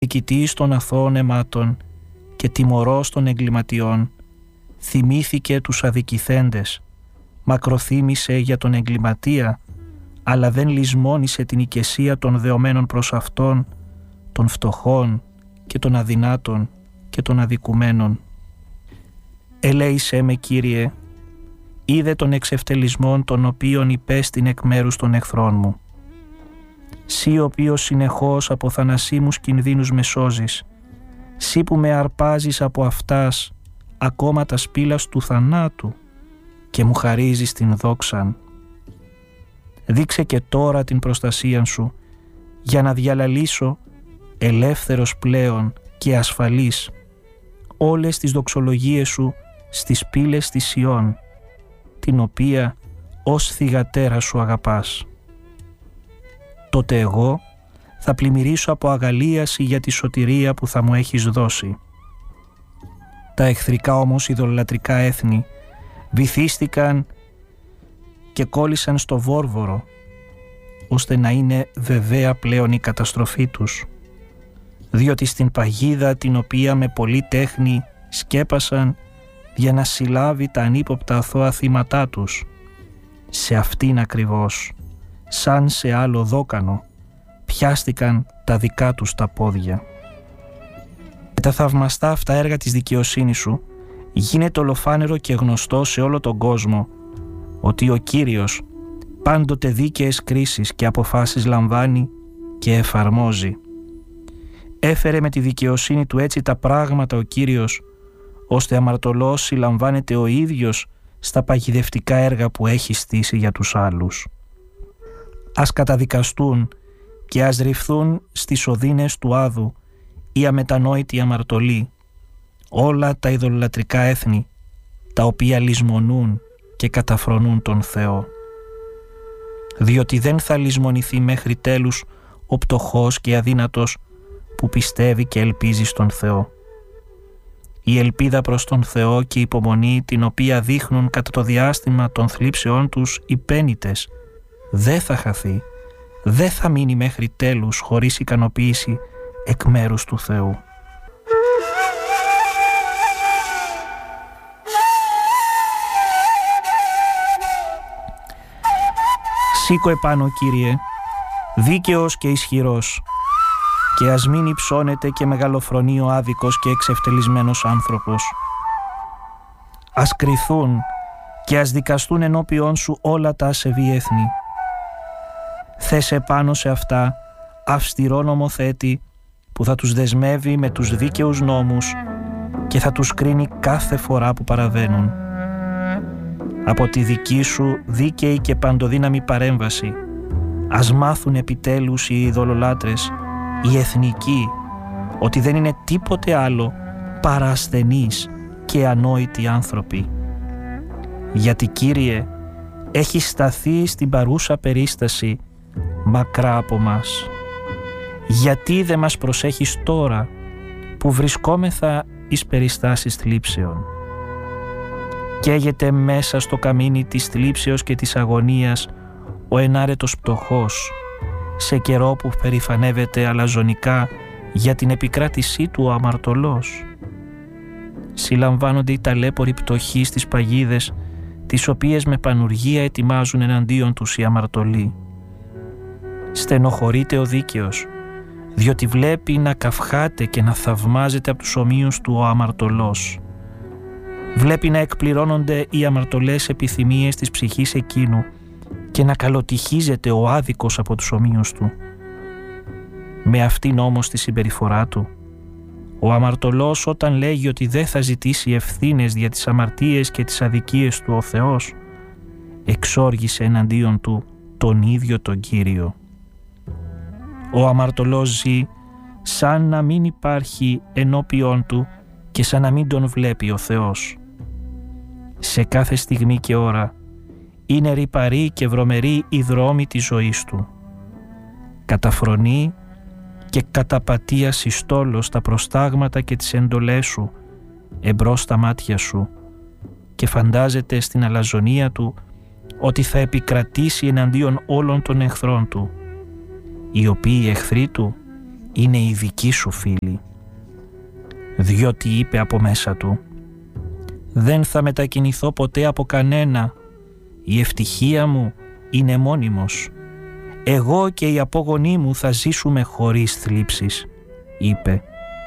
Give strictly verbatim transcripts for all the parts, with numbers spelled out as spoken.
διοικητής των αθώων αιμάτων και τιμωρός των εγκληματιών, θυμήθηκε τους αδικηθέντες, μακροθύμησε για τον εγκληματία, αλλά δεν λησμόνισε την οικεσία των δεωμένων προς αυτόν, των φτωχών και των αδυνάτων και των αδικουμένων. Ελέησέ με, Κύριε, είδε των εξευτελισμών των οποίων υπέστην εκ μέρους των εχθρών μου. Σύ ο οποίος συνεχώς από θανασίμους κινδύνους με σώζεις, σύ που με αρπάζεις από αυτάς ακόμα τα σπήλας του θανάτου και μου χαρίζεις την δόξαν. Δείξε και τώρα την προστασία σου για να διαλαλήσω ελεύθερος πλέον και ασφαλής όλες τις δοξολογίες σου στις πύλες της Σιών, την οποία ως θυγατέρα σου αγαπάς. Τότε εγώ θα πλημμυρίσω από αγαλίαση για τη σωτηρία που θα μου έχεις δώσει. Τα εχθρικά όμως ειδωλολατρικά έθνη βυθίστηκαν και κόλλησαν στο βόρβορο, ώστε να είναι βεβαία πλέον η καταστροφή τους, διότι στην παγίδα την οποία με πολλή τέχνη σκέπασαν για να συλλάβει τα ανύποπτα αθώα θύματά τους, σε αυτήν ακριβώς, σαν σε άλλο δόκανο, πιάστηκαν τα δικά τους τα πόδια. Με τα θαυμαστά αυτά έργα της δικαιοσύνης σου γίνεται ολοφάνερο και γνωστό σε όλο τον κόσμο ότι ο Κύριος πάντοτε δίκαιες κρίσεις και αποφάσεις λαμβάνει και εφαρμόζει. Έφερε με τη δικαιοσύνη του έτσι τα πράγματα ο Κύριος, ώστε αμαρτωλός συλλαμβάνεται ο ίδιος στα παγιδευτικά έργα που έχει στήσει για τους άλλους. Ας καταδικαστούν και ας ρυφθούν στις οδύνες του άδου οι αμετανόητοι αμαρτωλοί, όλα τα ειδωλολατρικά έθνη, τα οποία λησμονούν και καταφρονούν τον Θεό. Διότι δεν θα λησμονηθεί μέχρι τέλους ο πτωχός και αδύνατος που πιστεύει και ελπίζει στον Θεό. Η ελπίδα προς τον Θεό και η υπομονή την οποία δείχνουν κατά το διάστημα των θλίψεών τους οι πένητες δεν θα χαθεί, δεν θα μείνει μέχρι τέλους χωρίς ικανοποίηση εκ μέρους του Θεού. Σήκω επάνω, Κύριε, δίκαιος και ισχυρός, και ας μην υψώνεται και μεγαλοφρονεί ο άδικος και εξευτελισμένος άνθρωπος. Ας κριθούν και ας δικαστούν ενώπιόν σου όλα τα ασεβή έθνη. Θέσε πάνω σε αυτά αυστηρό νομοθέτη που θα τους δεσμεύει με τους δίκαιους νόμους και θα τους κρίνει κάθε φορά που παραβαίνουν. Από τη δική σου δίκαιη και παντοδύναμη παρέμβαση ας μάθουν επιτέλους οι ειδωλολάτρες, οι εθνικοί, ότι δεν είναι τίποτε άλλο παρά ασθενείς και ανόητοι άνθρωποι. Γιατί, Κύριε, έχει σταθεί στην παρούσα περίσταση μακρά από μας. Γιατί δεν μας προσέχεις τώρα που βρισκόμεθα εις περιστάσεις θλίψεων? Καίγεται μέσα στο καμίνι της θλίψεως και της αγωνίας ο ενάρετος πτωχός, σε καιρό που περηφανεύεται αλαζονικά για την επικράτησή του ο αμαρτωλός. Συλλαμβάνονται οι ταλέποροι πτωχοί στις παγίδες, τις οποίες με πανουργία ετοιμάζουν εναντίον τους οι αμαρτωλοί. Στενοχωρείται ο δίκαιος, διότι βλέπει να καυχάται και να θαυμάζεται από τους ομοίους του ο αμαρτωλός. Βλέπει να εκπληρώνονται οι αμαρτωλές επιθυμίες της ψυχής εκείνου και να καλοτυχίζεται ο άδικος από τους ομοίους του. Με αυτήν όμως τη συμπεριφορά του, ο αμαρτωλός, όταν λέγει ότι δεν θα ζητήσει ευθύνες για τις αμαρτίες και τις αδικίες του ο Θεός, εξόργησε εναντίον του τον ίδιο τον Κύριο. Ο αμαρτωλός ζει σαν να μην υπάρχει ενώπιον του και σαν να μην τον βλέπει ο Θεός. Σε κάθε στιγμή και ώρα είναι ρυπαροί και βρωμεροί οι δρόμοι της ζωής του. Καταφρονεί και καταπατεί ασυστόλως τα προστάγματα και τις εντολές σου εμπρός στα μάτια σου και φαντάζεται στην αλαζονία του ότι θα επικρατήσει εναντίον όλων των εχθρών του, οι οποίοι εχθροί του είναι οι δικοί σου φίλοι, διότι είπε από μέσα του «Δεν θα μετακινηθώ ποτέ από κανένα, η ευτυχία μου είναι μόνιμος. Εγώ και οι απόγονοί μου θα ζήσουμε χωρίς θλίψεις», είπε.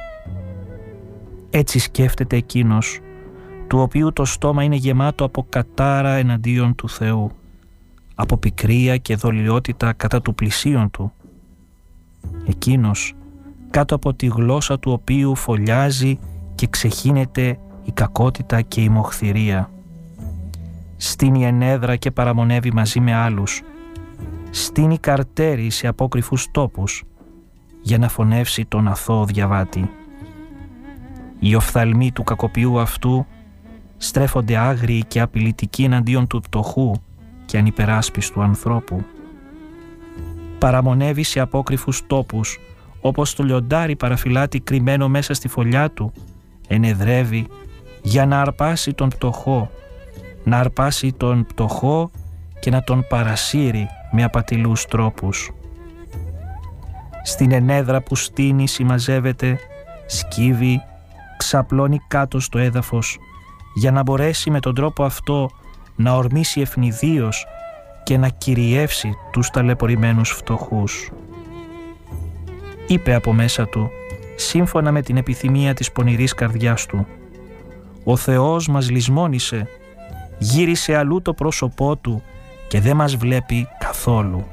Έτσι σκέφτεται εκείνος, του οποίου το στόμα είναι γεμάτο από κατάρα εναντίον του Θεού, από πικρία και δολιότητα κατά του πλησίον του. Εκείνος, κάτω από τη γλώσσα του οποίου φωλιάζει και ξεχύνεται η κακότητα και η μοχθηρία. Στείνει ενέδρα και παραμονεύει μαζί με άλλους. Στείνει καρτέρι σε απόκρυφους τόπους για να φωνεύσει τον αθώο διαβάτη. Οι οφθαλμοί του κακοποιού αυτού στρέφονται άγριοι και απειλητικοί εναντίον του πτωχού και ανυπεράσπιστου ανθρώπου. Παραμονεύει σε απόκρυφους τόπους, όπως το λιοντάρι παραφυλάτη κρυμμένο μέσα στη φωλιά του, ενεδρεύει για να αρπάσει τον πτωχό, να αρπάσει τον πτωχό και να τον παρασύρει με απατηλούς τρόπους. Στην ενέδρα που στείνει συμμαζεύεται, σκύβει, ξαπλώνει κάτω στο έδαφος για να μπορέσει με τον τρόπο αυτό να ορμήσει ευνηδίως και να κυριεύσει τους ταλαιπωρημένους φτωχούς. Είπε από μέσα του, σύμφωνα με την επιθυμία της πονηρής καρδιάς του, «Ο Θεός μας λησμόνησε, γύρισε αλλού το πρόσωπό του και δεν μας βλέπει καθόλου».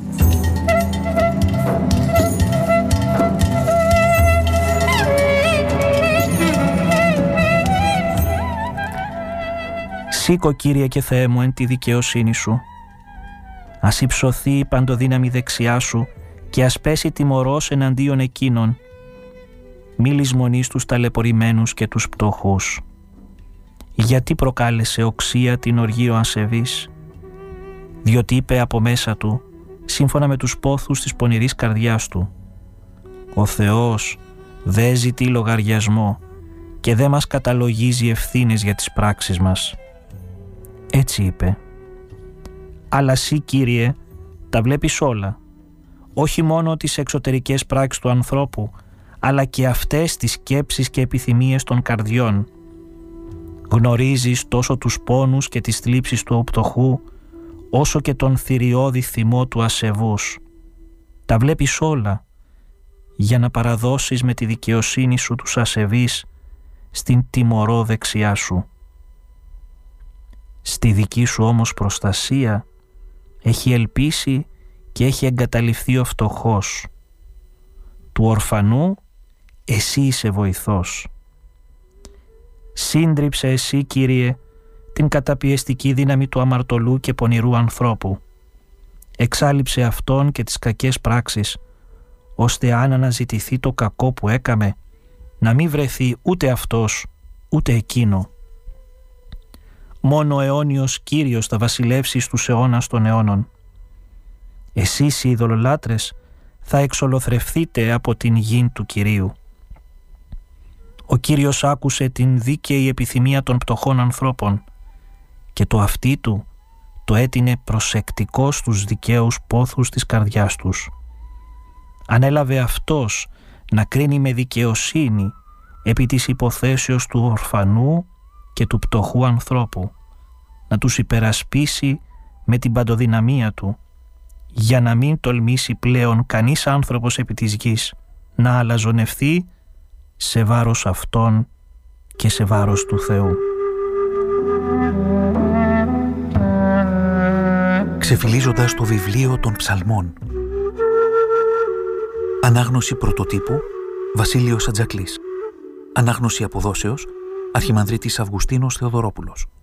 Σήκω, Κύριε και Θεέ μου, εν τη δικαιοσύνη σου. Ας υψωθεί η παντοδύναμη δεξιά σου και ας πέσει τιμωρός εναντίον εκείνων. Μη λησμονείς τους ταλαιπωρημένους και τους πτωχούς. Γιατί προκάλεσε οξία την οργή ο ασεβής? Διότι είπε από μέσα του, σύμφωνα με τους πόθους της πονηρής καρδιάς του, «Ο Θεός δεν ζητεί λογαριασμό και δεν μας καταλογίζει ευθύνες για τις πράξεις μας». Έτσι είπε. Αλλά σύ, Κύριε, τα βλέπεις όλα, όχι μόνο τις εξωτερικές πράξεις του ανθρώπου, αλλά και αυτές τις σκέψεις και επιθυμίες των καρδιών. Γνωρίζεις τόσο τους πόνους και τις θλίψεις του πτωχού, όσο και τον θηριώδη θυμό του ασεβούς. Τα βλέπεις όλα, για να παραδώσεις με τη δικαιοσύνη σου τους ασεβείς στην τιμωρό δεξιά σου. Στη δική σου όμως προστασία έχει ελπίσει και έχει εγκαταλειφθεί ο φτωχός. Του ορφανού εσύ είσαι βοηθός. Σύντριψε εσύ, Κύριε, την καταπιεστική δύναμη του αμαρτωλού και πονηρού ανθρώπου. Εξάλειψε αυτόν και τις κακές πράξεις, ώστε αν αναζητηθεί το κακό που έκαμε, να μην βρεθεί ούτε αυτός, ούτε εκείνο. Μόνο ο αιώνιος Κύριος θα βασιλεύσει στους αιώνας των αιώνων. Εσείς οι ειδωλολάτρες θα εξολοθρευθείτε από την γην του Κυρίου. Ο Κύριος άκουσε την δίκαιη επιθυμία των πτωχών ανθρώπων και το αυτί του το έτεινε προσεκτικό στους δικαίους πόθους της καρδιάς τους. Ανέλαβε αυτός να κρίνει με δικαιοσύνη επί της υποθέσεως του ορφανού και του πτωχού ανθρώπου, να τους υπερασπίσει με την παντοδυναμία του, για να μην τολμήσει πλέον κανείς άνθρωπος επί της γης να αλαζονευθεί σε βάρος αυτών και σε βάρος του Θεού. Ξεφυλίζοντας το βιβλίο των Ψαλμών. Ανάγνωση πρωτοτύπου Βασίλειος Ατζακλής. Ανάγνωση αποδόσεως Αρχιμανδρίτης Αυγουστίνος Θεοδωρόπουλος.